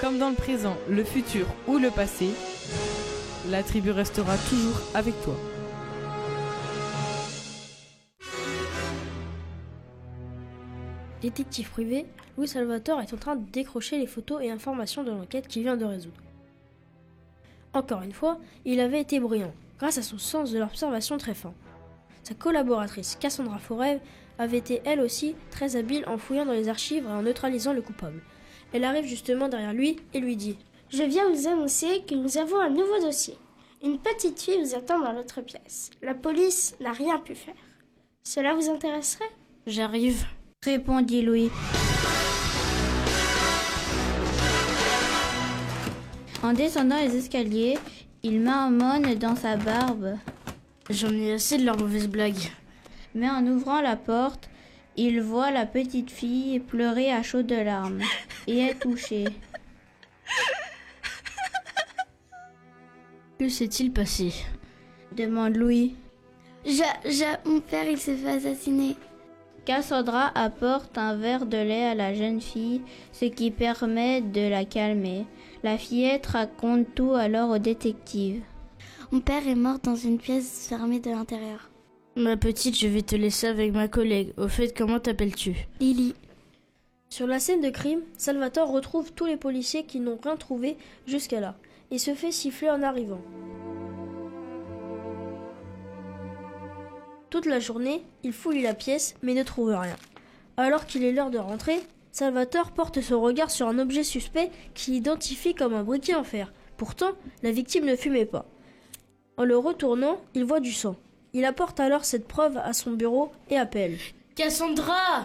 Comme dans le présent, le futur ou le passé, la tribu restera toujours avec toi. Détective privé, Louis Salvatore est en train de décrocher les photos et informations de l'enquête qu'il vient de résoudre. Encore une fois, il avait été brillant, grâce à son sens de l'observation très fin. Sa collaboratrice Cassandra Forêt avait été elle aussi très habile en fouillant dans les archives et en neutralisant le coupable. Elle arrive justement derrière lui et lui dit « Je viens vous annoncer que nous avons un nouveau dossier. Une petite fille vous attend dans l'autre pièce. La police n'a rien pu faire. Cela vous intéresserait ?» « J'arrive », répondit Louis. En descendant les escaliers, il marmonne dans sa barbe. J'en ai assez de leurs mauvaises blagues. Mais en ouvrant la porte, il voit la petite fille pleurer à chaudes larmes et est touché. Que s'est-il passé ? Demande Louis. Mon père, il s'est fait assassiner. Cassandra apporte un verre de lait à la jeune fille, ce qui permet de la calmer. La fillette raconte tout alors au détective. Mon père est mort dans une pièce fermée de l'intérieur. Ma petite, je vais te laisser avec ma collègue. Au fait, comment t'appelles-tu ? Lily. Sur la scène de crime, Salvatore retrouve tous les policiers qui n'ont rien trouvé jusqu'à là et se fait siffler en arrivant. Toute la journée, il fouille la pièce mais ne trouve rien. Alors qu'il est l'heure de rentrer, Salvatore porte son regard sur un objet suspect qu'il identifie comme un briquet en fer. Pourtant, la victime ne fumait pas. En le retournant, il voit du sang. Il apporte alors cette preuve à son bureau et appelle « Cassandra !»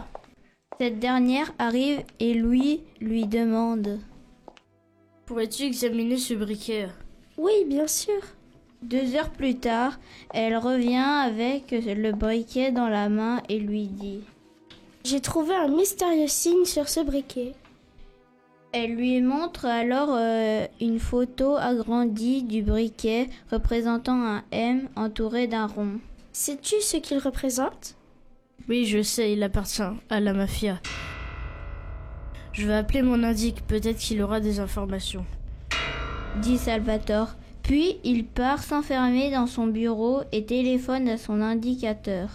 Cette dernière arrive et Louis lui demande « Pourrais-tu examiner ce briquet ?»« Oui, bien sûr. » 2 heures plus tard, elle revient avec le briquet dans la main et lui dit « J'ai trouvé un mystérieux signe sur ce briquet. » Elle lui montre alors une photo agrandie du briquet représentant un M entouré d'un rond. « Sais-tu ce qu'il représente ?» Oui, je sais, il appartient à la mafia. Je vais appeler mon indique, peut-être qu'il aura des informations. Dit Salvatore. Puis il part s'enfermer dans son bureau et téléphone à son indicateur.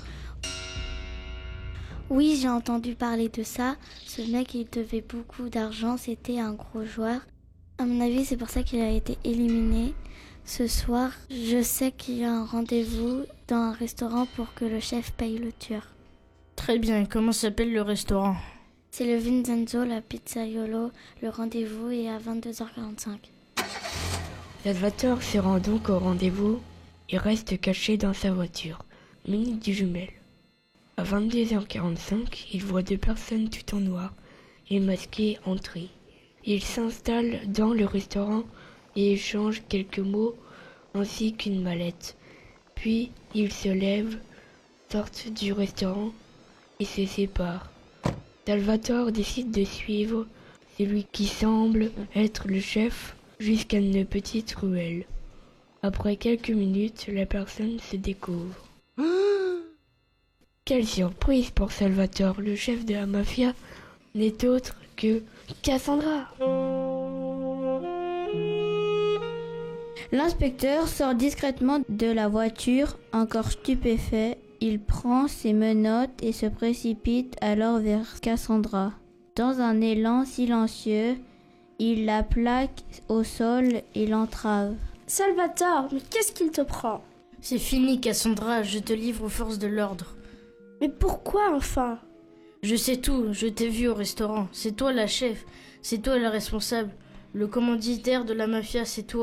Oui, j'ai entendu parler de ça. Ce mec, il devait beaucoup d'argent, c'était un gros joueur. À mon avis, c'est pour ça qu'il a été éliminé. Ce soir, je sais qu'il y a un rendez-vous dans un restaurant pour que le chef paye le tueur. Très bien, comment s'appelle le restaurant ? C'est le Vincenzo, la Pizzaiolo. Le rendez-vous est à 22h45. Salvatore se rend donc au rendez-vous et reste caché dans sa voiture, munie du jumelle. À 22h45, il voit 2 personnes tout en noir et masquées entrer. Il s'installe dans le restaurant et échange quelques mots ainsi qu'une mallette. Puis ils se lèvent, sortent du restaurant et se séparent. Salvatore décide de suivre celui qui semble être le chef jusqu'à une petite ruelle. Après quelques minutes, la personne se découvre. Quelle surprise pour Salvatore, le chef de la mafia n'est autre que Cassandra. L'inspecteur sort discrètement de la voiture, encore stupéfait. Il prend ses menottes et se précipite alors vers Cassandra. Dans un élan silencieux, il la plaque au sol et l'entrave. « Salvatore, mais qu'est-ce qu'il te prend ?»« C'est fini, Cassandra, je te livre aux forces de l'ordre. »« Mais pourquoi enfin ?»« Je sais tout, je t'ai vu au restaurant. C'est toi la chef, c'est toi la responsable. Le commanditaire de la mafia, c'est toi. »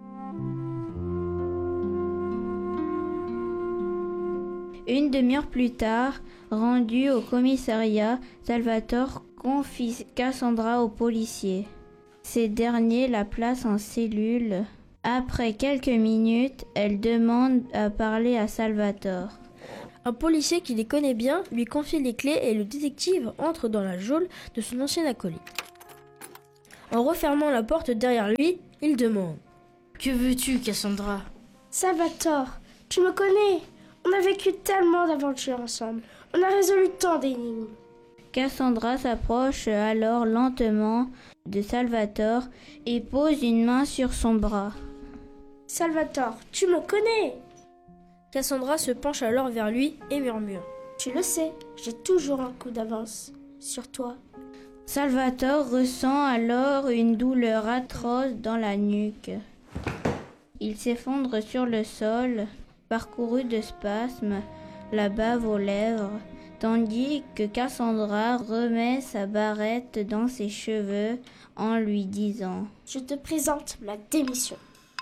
Une demi-heure plus tard, rendu au commissariat, Salvatore confie Cassandra aux policiers. Ces derniers la placent en cellule. Après quelques minutes, elle demande à parler à Salvatore. Un policier qui les connaît bien lui confie les clés et le détective entre dans la geôle de son ancien acolyte. En refermant la porte derrière lui, il demande « Que veux-tu, Cassandra ?»« Salvatore, tu me connais. On a vécu tellement d'aventures ensemble. On a résolu tant d'énigmes. Cassandra s'approche alors lentement de Salvatore et pose une main sur son bras. Salvatore, tu me connais! Cassandra se penche alors vers lui et murmure. Tu le sais, j'ai toujours un coup d'avance sur toi. Salvatore ressent alors une douleur atroce dans la nuque. Il s'effondre sur le sol, parcouru de spasmes, la bave aux lèvres, tandis que Cassandra remet sa barrette dans ses cheveux en lui disant « Je te présente ma démission. »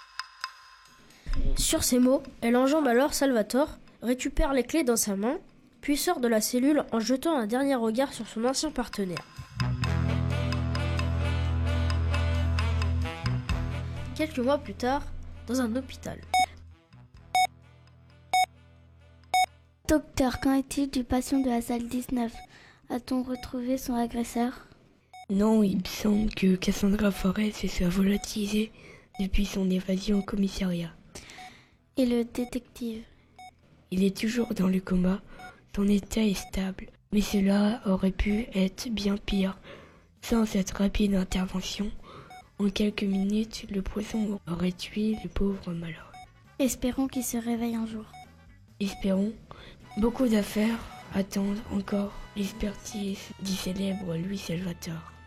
Sur ces mots, elle enjambe alors Salvatore, récupère les clés dans sa main, puis sort de la cellule en jetant un dernier regard sur son ancien partenaire. Quelques mois plus tard, dans un hôpital. Docteur, qu'en est-il du patient de la salle 19 ? A-t-on retrouvé son agresseur ? Non, il me semble que Cassandra Forêt se soit volatilisée depuis son évasion au commissariat. Et le détective ? Il est toujours dans le coma, son état est stable, mais cela aurait pu être bien pire. Sans cette rapide intervention, en quelques minutes, le poison aurait tué le pauvre malheureux. Espérons qu'il se réveille un jour. Espérons. Beaucoup d'affaires attendent encore l'expertise du célèbre Louis Salvatore.